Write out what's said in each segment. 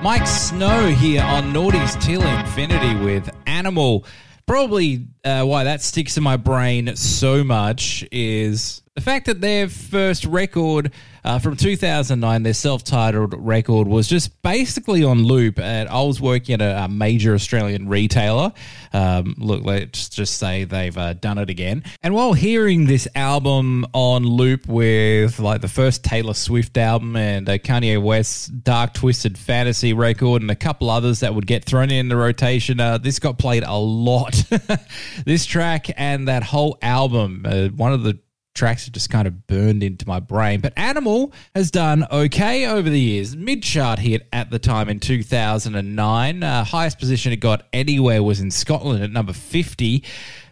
Mike Snow here on Naughty's Till Infinity with Animal. Probably why that sticks in my brain so much is the fact that their first record from 2009, their self-titled record, was just basically on loop. And I was working at a major Australian retailer. Look, let's just say they've done it again. And while hearing this album on loop with like the first Taylor Swift album and Kanye West's Dark Twisted Fantasy record and a couple others that would get thrown in the rotation, this got played a lot. This track and that whole album, one of the tracks that just kind of burned into my brain. But Animal has done okay over the years. Mid-chart hit at the time in 2009. Highest position it got anywhere was in Scotland at number 50,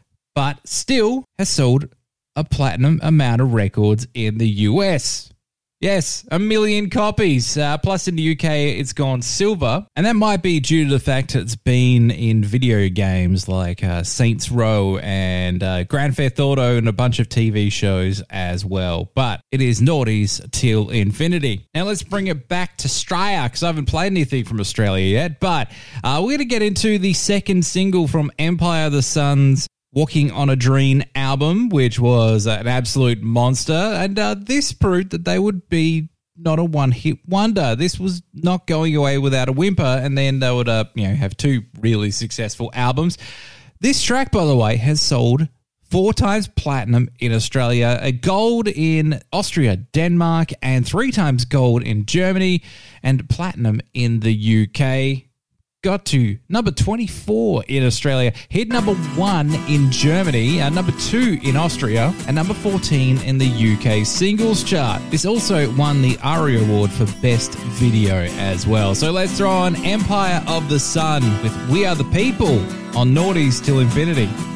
but still has sold a platinum amount of records in the US. Yes, 1 million copies. Plus in the UK, it's gone silver. And that might be due to the fact it's been in video games like Saints Row and Grand Theft Auto and a bunch of TV shows as well. But it is Naughty's Till Infinity. Now let's bring it back to Australia because I haven't played anything from Australia yet. But we're going to get into the second single from Empire of the Sun's Walking on a Dream album, which was an absolute monster, and this proved that they would be not a one-hit wonder. This was not going away without a whimper, and then they would have two really successful albums. This track, by the way, has sold 4 times platinum in Australia, a gold in Austria, Denmark, and 3 times gold in Germany, and platinum in the UK. Got to number 24 in Australia, hit number 1 in Germany, number 2 in Austria, and number 14 in the UK singles chart. This also won the ARIA Award for Best Video as well. So let's throw on Empire of the Sun with We Are the People on Naughty's Till Infinity.